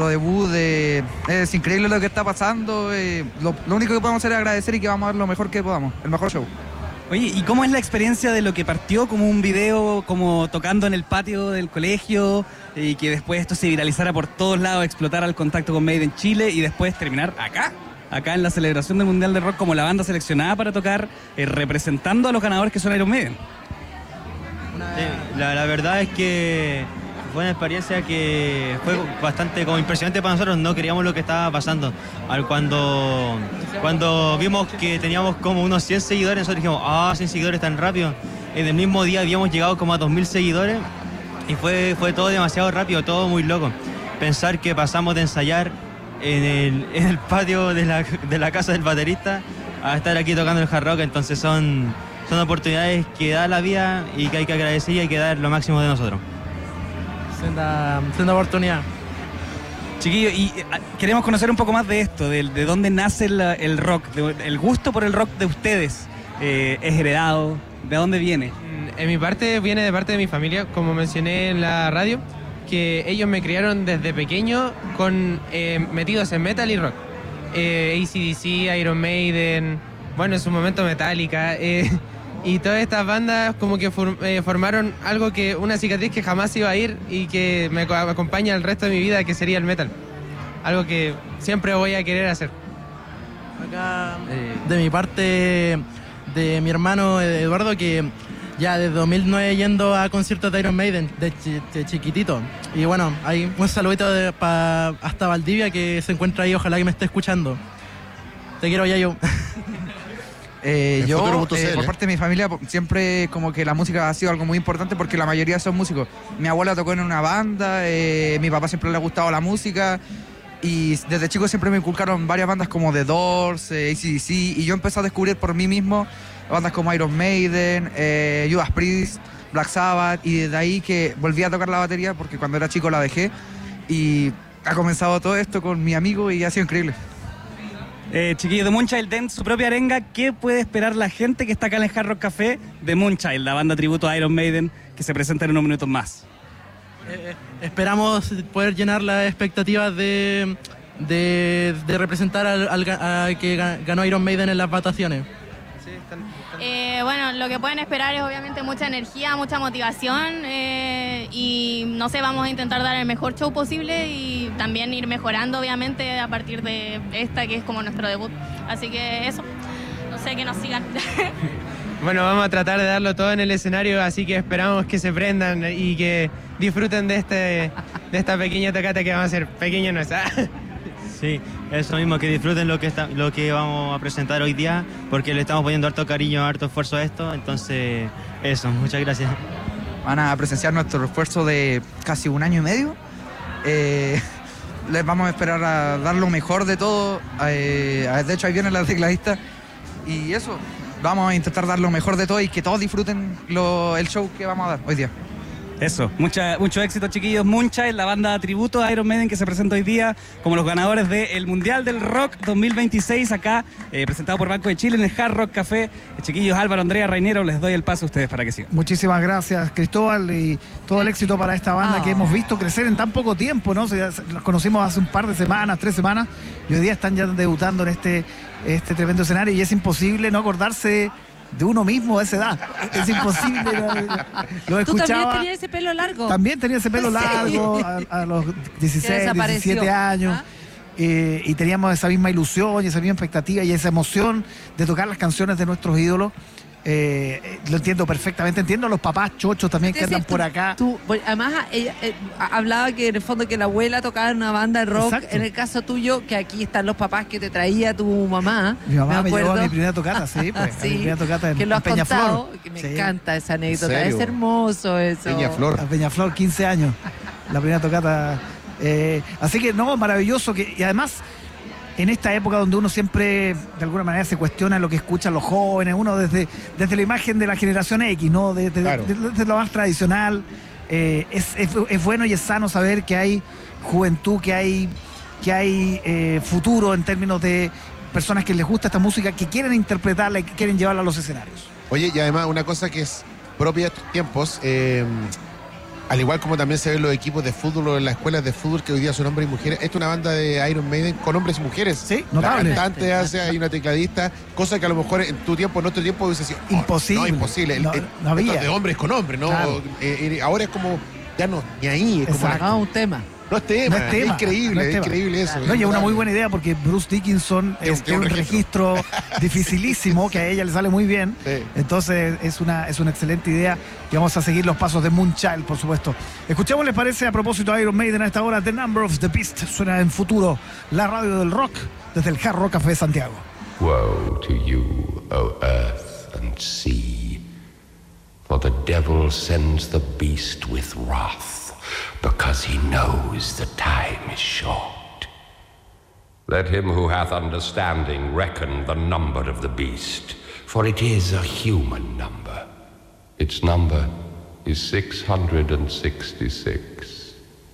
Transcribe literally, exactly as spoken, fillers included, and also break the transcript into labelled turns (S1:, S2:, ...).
S1: debut, eh, es increíble lo que está pasando, eh, lo, lo único que podemos hacer es agradecer y que vamos a dar lo mejor que podamos, el mejor show.
S2: Oye, ¿y cómo es la experiencia de lo que partió como un video, como tocando en el patio del colegio, y que después esto se viralizara por todos lados, explotara el contacto con Made in Chile y después terminar acá? Acá en la celebración del Mundial de Rock como la banda seleccionada para tocar, eh, representando a los ganadores que son Iron Maiden.
S3: Sí, la, la verdad es que fue una experiencia que fue bastante como impresionante para nosotros. No queríamos lo que estaba pasando. Cuando, cuando vimos que teníamos como unos cien seguidores, nosotros dijimos, ah, cien seguidores tan rápido. En el mismo día habíamos llegado como a dos mil seguidores y fue, fue todo demasiado rápido, todo muy loco. Pensar que pasamos de ensayar en el, en el patio de la, de la casa del baterista a estar aquí tocando el hard rock, entonces son, son oportunidades que da la vida y que hay que agradecer y hay que dar lo máximo de nosotros.
S4: Senda, senda oportunidad.
S2: Chiquillos, y eh, queremos conocer un poco más de esto, de, de dónde nace el, el rock, de, el gusto por el rock de ustedes. Eh, ¿Es heredado? ¿De dónde viene?
S5: En mi parte viene de parte de mi familia, como mencioné en la radio, que ellos me criaron desde pequeño con eh, metidos en metal y rock. Eh, A C D C, Iron Maiden, bueno, en su momento Metallica, eh, y todas estas bandas como que for, eh, formaron algo que, una cicatriz que jamás iba a ir y que me acompaña el resto de mi vida, que sería el metal. Algo que siempre voy a querer hacer.
S4: Acá, eh, de mi parte, de mi hermano Eduardo, que ya desde dos mil nueve yendo a conciertos de Iron Maiden, de, chi, de chiquitito. Y bueno, hay un saludito de, pa, hasta Valdivia, que se encuentra ahí, ojalá que me esté escuchando. Te quiero, Yayo.
S1: Eh, yo, eh, por parte de mi familia, siempre como que la música ha sido algo muy importante porque la mayoría son músicos. Mi abuela tocó en una banda, eh, mi papá siempre le ha gustado la música y desde chico siempre me inculcaron varias bandas como The Doors, eh, A C D C, y yo empecé a descubrir por mí mismo bandas como Iron Maiden, eh, Judas Priest, Black Sabbath, y desde ahí que volví a tocar la batería porque cuando era chico la dejé y ha comenzado todo esto con mi amigo y ha sido increíble.
S2: Eh, chiquillos, de Moonchild, den su propia arenga. ¿Qué puede esperar la gente que está acá en el Hard Rock Café de Moonchild, la banda tributo a Iron Maiden, que se presenta en unos minutos más?
S4: Eh, esperamos poder llenar las expectativas de, de, de representar al, al a, que ganó Iron Maiden en las votaciones.
S6: Eh, bueno, lo que pueden esperar es obviamente mucha energía, mucha motivación eh, y no sé, vamos a intentar dar el mejor show posible y también ir mejorando obviamente a partir de esta que es como nuestro debut. Así que eso, no sé, que nos sigan.
S5: Bueno, vamos a tratar de darlo todo en el escenario, así que esperamos que se prendan y que disfruten de, este, de esta pequeña tocata que vamos a hacer, pequeña no es.
S3: Sí, eso mismo, que disfruten lo que está, lo que vamos a presentar hoy día, porque le estamos poniendo harto cariño, harto esfuerzo a esto, entonces eso, muchas gracias.
S1: Van a presenciar nuestro esfuerzo de casi un año y medio. Eh, les vamos a esperar a dar lo mejor de todo. Eh, de hecho, ahí viene la tecladista. Y eso, vamos a intentar dar lo mejor de todo y que todos disfruten lo, el show que vamos a dar hoy día.
S2: Eso, mucha, mucho éxito, chiquillos. Moonchild, la banda tributo a Iron Maiden que se presenta hoy día como los ganadores del Mundial del Rock dos mil veintiséis, acá eh, presentado por Banco de Chile en el Hard Rock Café. Eh, chiquillos, Álvaro, Andrea, Rainero, les doy el paso a ustedes para que sigan.
S7: Muchísimas gracias, Cristóbal, y todo el éxito para esta banda oh. que hemos visto crecer en tan poco tiempo, ¿no? O sea, los conocimos hace un par de semanas, tres semanas, y hoy día están ya debutando en este, este tremendo escenario y es imposible no acordarse de uno mismo a esa edad. Es imposible. Lo, lo escuchaba.
S8: ¿Tú también tenías ese pelo largo?
S7: También tenía ese pelo largo a, a los dieciséis, diecisiete años. ¿Ah? Eh, y teníamos esa misma ilusión y esa misma expectativa y esa emoción de tocar las canciones de nuestros ídolos. Eh, lo entiendo perfectamente, entiendo a los papás chochos también que andan
S8: tú,
S7: por acá.
S8: Tú, además, ella eh, hablaba que en el fondo que la abuela tocaba en una banda de rock. Exacto. En el caso tuyo, que aquí están los papás que te traía tu mamá.
S7: Mi mamá
S8: me,
S7: me llevó a mi primera tocata, sí, pues,
S8: sí,
S7: a mi primera tocata en,
S8: que lo has
S7: en Peñaflor.
S8: Contado, que me sí. encanta esa anécdota, es hermoso eso.
S7: Peñaflor. A Peñaflor, quince años, la primera tocata. Eh, así que no, maravilloso, que, y además en esta época donde uno siempre de alguna manera se cuestiona lo que escuchan los jóvenes, uno desde, desde la imagen de la generación X, ¿no? Desde, claro. desde, desde lo más tradicional, eh, es, es, es bueno y es sano saber que hay juventud, que hay, que hay eh, futuro en términos de personas que les gusta esta música, que quieren interpretarla y que quieren llevarla a los escenarios.
S9: Oye, y además una cosa que es propia de estos tiempos, eh, Al igual como también se ven los equipos de fútbol o en las escuelas de fútbol que hoy día son hombres y mujeres. Esta es una banda de Iron Maiden con hombres y mujeres.
S7: Sí, notable.
S9: La cantante hace, hay una tecladista, cosa que a lo mejor en tu tiempo, en otro tiempo hubiese sido oh,
S7: imposible.
S9: No, imposible.
S7: No,
S9: el,
S7: no había.
S9: De hombres con hombres, ¿no?
S7: Claro.
S9: Eh, eh, ahora es como, ya no, ni ahí. Es como,
S8: Ah, un tema.
S9: No es tema,
S7: No es tema,
S9: increíble,
S7: no es
S9: es
S7: tema.
S9: increíble eso.
S7: No, y es una muy buena idea porque Bruce Dickinson
S9: Tiene un-
S7: es- tiene un
S9: tiene un
S7: registro, dificilísimo que a ella le sale muy bien.
S9: Sí.
S7: Entonces es una, es una excelente idea y vamos a seguir los pasos de Moonchild, por supuesto. Escuchemos, ¿les parece? A propósito de Iron Maiden a esta hora, The Number of the Beast suena en Futuro, la radio del rock, desde el Hard Rock Café Santiago.
S10: Woe to you, O earth and sea, for the devil sends the beast with wrath, because he knows the time is short. Let him who hath understanding reckon the number of the beast, for it is a human number. Its number is six hundred sixty-six.